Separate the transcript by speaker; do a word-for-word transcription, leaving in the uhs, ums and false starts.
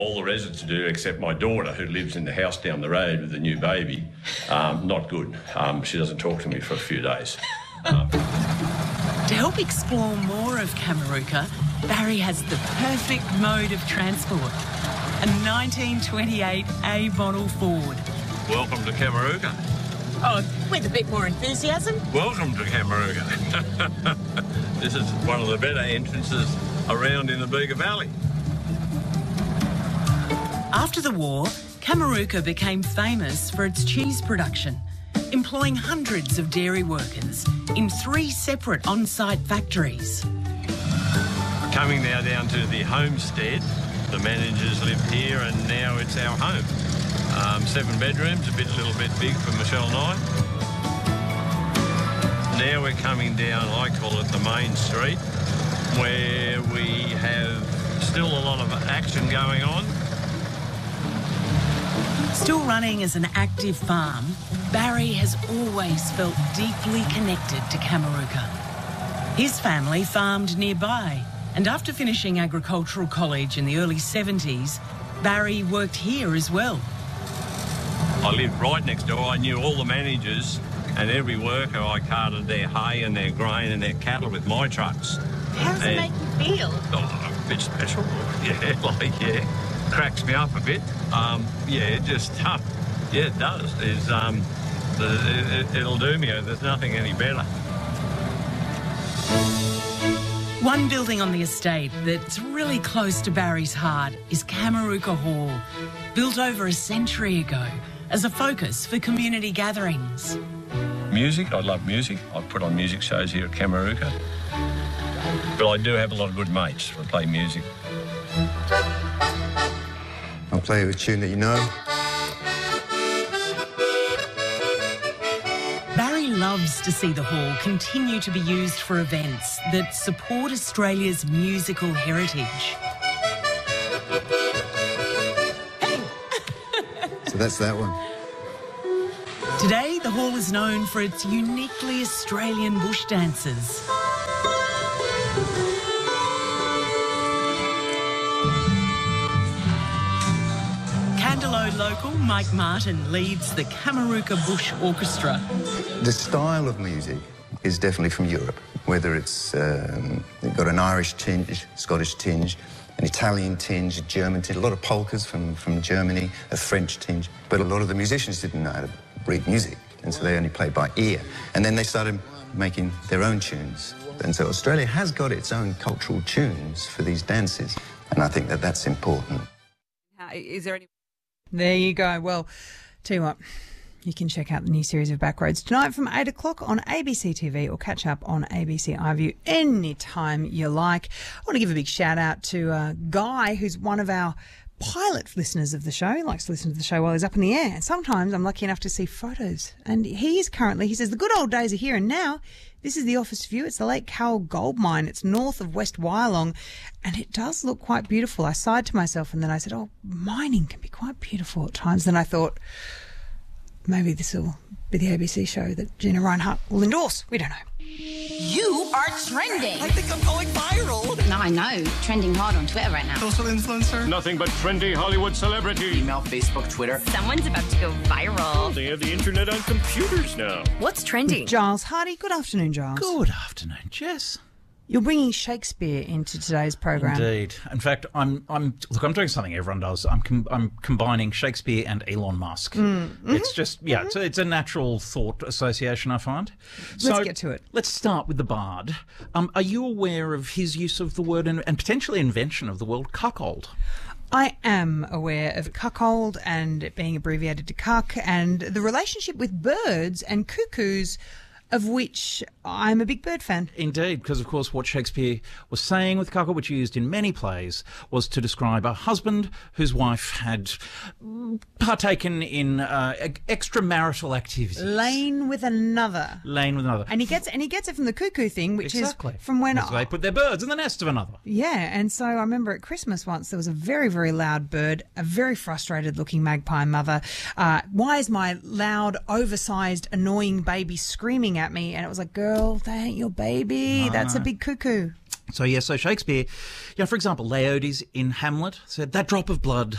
Speaker 1: All the residents do, except my daughter, who lives in the house down the road with a new baby. Um, not good. Um, she doesn't talk to me for a few days. Um,
Speaker 2: to help explore more of Kamarooka, Barry has the perfect mode of transport. A nineteen twenty-eight A-model Ford.
Speaker 1: Welcome to Kamarooka.
Speaker 2: Oh, with a bit more enthusiasm.
Speaker 1: Welcome to Kamarooka. This is one of the better entrances around in the Bega Valley.
Speaker 2: After the war, Kamarooka became famous for its cheese production, employing hundreds of dairy workers in three separate on-site factories.
Speaker 1: Coming now down to the homestead, the managers live here and now it's our home. Um, seven bedrooms, a bit, little bit big for Michelle and I. Now we're coming down, I call it the main street, where we have still a lot of action going on.
Speaker 2: Still running as an active farm, Barry has always felt deeply connected to Kamarooka. His family farmed nearby, and after finishing agricultural college in the early seventies, Barry worked here as well.
Speaker 1: I lived right next door. I knew all the managers and every worker. I carted their hay and their grain and their cattle with my trucks.
Speaker 2: How does
Speaker 1: and,
Speaker 2: it make you feel?
Speaker 1: Oh, a bit special. Yeah, like, yeah. Cracks me up a bit. Um, yeah, it just, uh, yeah, it does. It's, um, the, it, it'll do me. There's nothing any better.
Speaker 2: One building on the estate that's really close to Barry's heart is Kamarooka Hall, built over a century ago as a focus for community gatherings.
Speaker 1: Music, I love music. I put on music shows here at Kamarooka. But I do have a lot of good mates who play music.
Speaker 3: I'll play you a tune that you know.
Speaker 2: Barry loves to see the hall continue to be used for events that support Australia's musical heritage.
Speaker 3: So that's that one.
Speaker 2: Today, the hall is known for its uniquely Australian bush dances. Candelo local Mike Martin leads the Kamarooka Bush Orchestra.
Speaker 3: The style of music is definitely from Europe, whether it's um, got an Irish tinge, Scottish tinge, an Italian tinge, a German tinge, a lot of polkas from, from Germany, a French tinge. But a lot of the musicians didn't know how to read music, and so they only played by ear. And then they started making their own tunes. And so Australia has got its own cultural tunes for these dances, and I think that that's important.
Speaker 4: Is there any...
Speaker 5: There you go. Well, tell you what, you can check out the new series of Backroads tonight from eight o'clock on A B C T V or catch up on A B C iView anytime you like. I want to give a big shout out to uh, Guy, who's one of our pilot listeners of the show. He likes to listen to the show while he's up in the air. And sometimes I'm lucky enough to see photos. And he is currently, he says, the good old days are here and now. This is the office view. It's the Lake Cowell Gold Mine. It's north of West Wyalong, and it does look quite beautiful. I sighed to myself, and then I said, oh, mining can be quite beautiful at times. Then I thought, maybe this will be the A B C show that Gina Reinhart will endorse. We don't know.
Speaker 6: You are trending.
Speaker 7: I think I'm going viral.
Speaker 6: No, I know. Trending hard on Twitter right now.
Speaker 7: Social influencer.
Speaker 8: Nothing but trendy Hollywood celebrity.
Speaker 7: Email, Facebook, Twitter.
Speaker 6: Someone's about to go viral.
Speaker 8: They have the internet on computers now.
Speaker 6: What's trending?
Speaker 5: Giles Hardy. Good afternoon, Giles.
Speaker 9: Good afternoon, Jess.
Speaker 5: You're bringing Shakespeare into today's program.
Speaker 9: Indeed. In fact, I'm. I'm. Look, I'm doing something everyone does. I'm. Com- I'm combining Shakespeare and Elon Musk.
Speaker 5: Mm-hmm.
Speaker 9: It's just. Yeah. Mm-hmm. It's, a, it's a natural thought association, I find.
Speaker 5: Let's
Speaker 9: so,
Speaker 5: get to it.
Speaker 9: Let's start with the Bard. Um, are you aware of his use of the word and, and potentially invention of the word cuckold?
Speaker 5: I am aware of cuckold and it being abbreviated to cuck, and the relationship with birds and cuckoos, of which I'm a big bird fan.
Speaker 9: Indeed, because of course what Shakespeare was saying with cuckold, which he used in many plays, was to describe a husband whose wife had partaken in uh, extramarital activities.
Speaker 5: Lain with another.
Speaker 9: Lain with another.
Speaker 5: And he gets and he gets it from the cuckoo thing, which
Speaker 9: exactly.
Speaker 5: is from when
Speaker 9: so they put their birds in the nest of another.
Speaker 5: Yeah, and so I remember at Christmas once there was a very, very loud bird, a very frustrated looking magpie mother. Uh, why is my loud, oversized, annoying baby screaming at me? And it was like, girl, that ain't your baby.
Speaker 9: No,
Speaker 5: That's
Speaker 9: no.
Speaker 5: a big cuckoo.
Speaker 9: So, yeah, so Shakespeare, you know, for example, Laertes in Hamlet said, that drop of blood